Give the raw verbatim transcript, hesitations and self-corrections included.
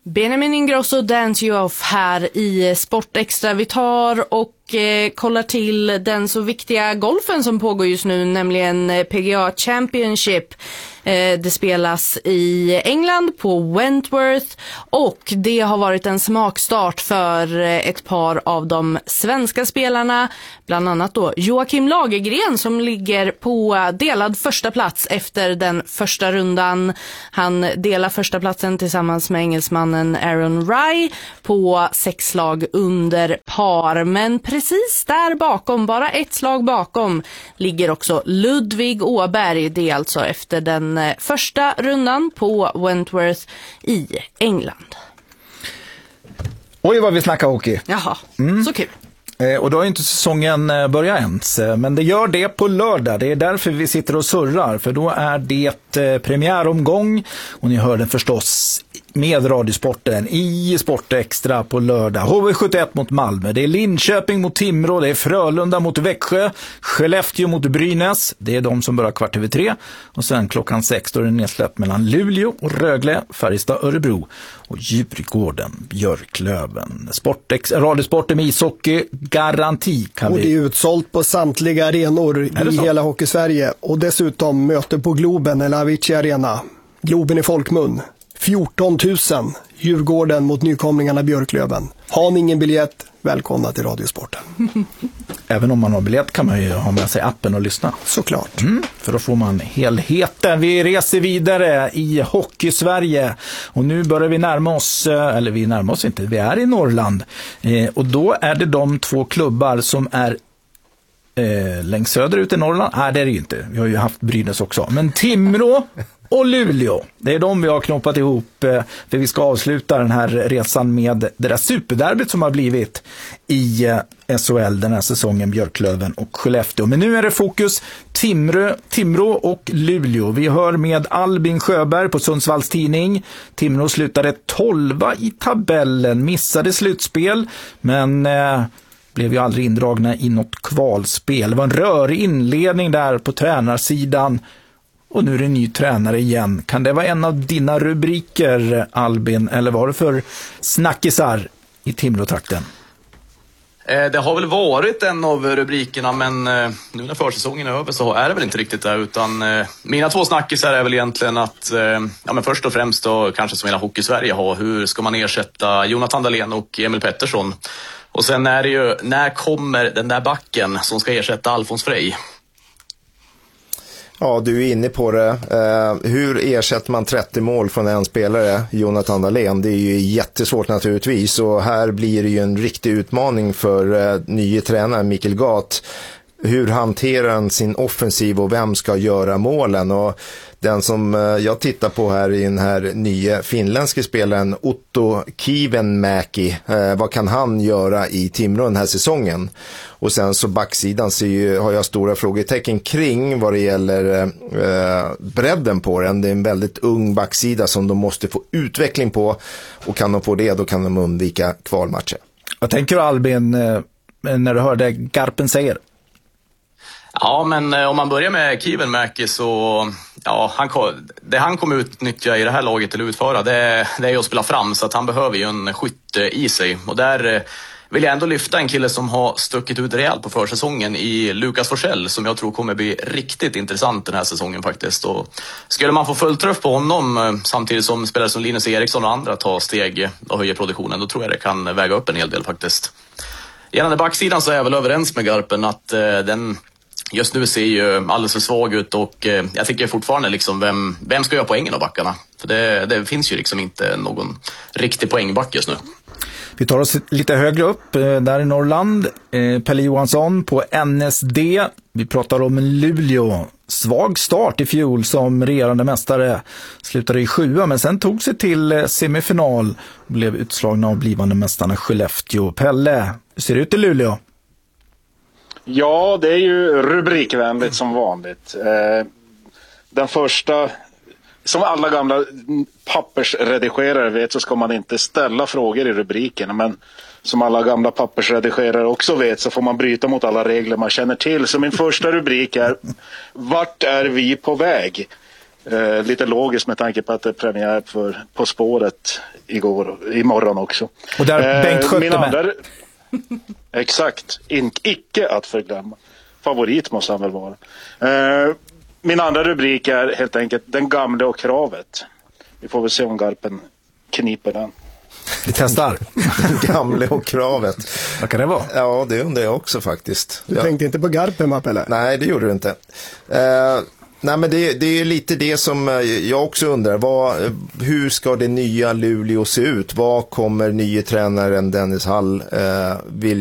Benjamin Ingrosso, Dance You Off här i Sportextra. Vi tar och eh, kollar till den så viktiga golfen som pågår just nu, nämligen P G A Championship. Eh, det spelas i England på Wentworth och det har varit en smakstart för ett par av de svenska spelarna, bland annat då Joakim Lagergren som ligger på delad första plats efter den första rundan. Han delar första platsen tillsammans med engelsmannen Aaron Rai på sex slag under par, men precis där bakom, bara ett slag bakom, ligger också Ludvig Åberg. Det är alltså efter den första rundan på Wentworth i England. Oj, vad vi snackar hockey. Jaha, mm. Så kul. Eh, och då har inte säsongen börjat ens, men det gör det på lördag. Det är därför vi sitter och surrar, för då är det eh, premiäromgång och ni hör den förstås med Radiosporten i Sportextra på lördag. H V sjuttioett mot Malmö, det är Linköping mot Timrå, det är Frölunda mot Växjö, Skellefteå mot Brynäs, det är de som börjar kvart över tre, och sen klockan sex då är det nedsläpp mellan Luleå och Rögle, Färjestad, Örebro och Djurgården, Björklöven. Sportex, Radiosporten med ishockey, garanti kan och vi... det är utsålt på samtliga arenor i hela Hockey-Sverige, och dessutom möte på Globen eller Avicii Arena. Globen i folkmun. fjorton tusen, Djurgården mot nykomlingarna Björklöven. Har ni ingen biljett, välkomna till Radiosporten. Även om man har biljett kan man ju ha med sig appen och lyssna. Såklart. Mm, för då får man helheten. Vi reser vidare i Hockey-Sverige. Och nu börjar vi närma oss, eller vi närmar oss inte, vi är i Norrland. Eh, och då är det de två klubbar som är eh, längst söderut i Norrland. Nej, det är det ju inte. Vi har ju haft Brynäs också. Men Timrå och Luleå, det är de vi har knoppat ihop, för vi ska avsluta den här resan med det där superderbyt som har blivit i S H L den här säsongen, Björklöven och Skellefteå. Men nu är det fokus Timrå, Timrå och Luleå. Vi hör med Albin Sjöberg på Sundsvalls Tidning. Timrå slutade tolva i tabellen, missade slutspel, men eh, blev ju aldrig indragna i något kvalspel. Det var en rörig inledning där på tränarsidan. Och nu är det en ny tränare igen. Kan det vara en av dina rubriker, Albin? Eller vad är det för snackisar i Timrå-trakten? Det har väl varit en av rubrikerna, men nu när försäsongen är över så är det väl inte riktigt det. Utan mina två snackisar är väl egentligen att, ja men först och främst då, kanske som hela Hockey-Sverige har, hur ska man ersätta Jonathan Dahlén och Emil Pettersson? Och sen är det ju, när kommer den där backen som ska ersätta Alfons Frej? Ja, du är inne på det. Eh, hur ersätter man trettio mål från en spelare, Jonathan Dahlén? Det är ju jättesvårt naturligtvis, och här blir det ju en riktig utmaning för eh, nye tränare Mikael Gat. Hur hanterar han sin offensiv och vem ska göra målen? Och den som eh, jag tittar på här i den här nya finländska spelaren Otto Kivenmäki, eh, vad kan han göra i Timrå den här säsongen? Och sen så backsidan så ju, har jag stora frågetecken kring vad det gäller eh, bredden på den. Det är en väldigt ung backsida som de måste få utveckling på, och kan de få det, då kan de undvika kvalmatcher. Vad tänker du, Albin, eh, när du hörde Garpen säger? Ja, men eh, om man börjar med Kivenmäki så, ja, han, det han kommer utnyttja i det här laget eller utföra, det, det är att spela fram, så att han behöver ju en skytt i sig. Och där eh, vill jag ändå lyfta en kille som har stuckit ut rejält på försäsongen i Lukas Forsell, som jag tror kommer bli riktigt intressant den här säsongen faktiskt. Och skulle man få full träff på honom eh, samtidigt som spelare som Linus Eriksson och andra tar steg och höjer produktionen, då tror jag det kan väga upp en hel del faktiskt. Gällande backsidan så är jag väl överens med Garpen att eh, den just nu ser ju alldeles för svag ut, och eh, jag tycker fortfarande liksom vem, vem ska göra poängen av backarna? För det, det finns ju liksom inte någon riktig poängback just nu. Vi tar oss lite högre upp, eh, där i Norrland. Eh, Pelle Johansson på N S D. Vi pratar om Luleå. Svag start i fjol som regerande mästare. Slutade i sjua, men sen tog sig till eh, semifinal och blev utslagna av blivande mästarna Skellefteå. Pelle, hur ser det ut i Luleå? Ja, det är ju rubrikvänligt som vanligt. Eh, den första, som alla gamla pappersredigerare vet, så ska man inte ställa frågor i rubriken. Men som alla gamla pappersredigerare också vet, så får man bryta mot alla regler man känner till. Så min första rubrik är: vart är vi på väg? Eh, lite logiskt med tanke på att det är premiär för På spåret igår, imorgon också. Och där Bengt Skötte min med. andra, exakt, In, icke att förglömma. Favorit måste han väl vara. Eh, min andra rubrik är helt enkelt Den gamle och kravet. Vi får väl se om Garpen kniper den. Vi testar. Den gamle och kravet. Vad kan det vara? Ja, det undrar jag också faktiskt. Du jag... tänkte inte på Garpen, Mappele? Nej, det gjorde du inte. Eh, nej, men det, det är lite det som jag också undrar. Vad, hur ska det nya Luleå se ut? Vad kommer nye tränaren Dennis Hall eh, vilja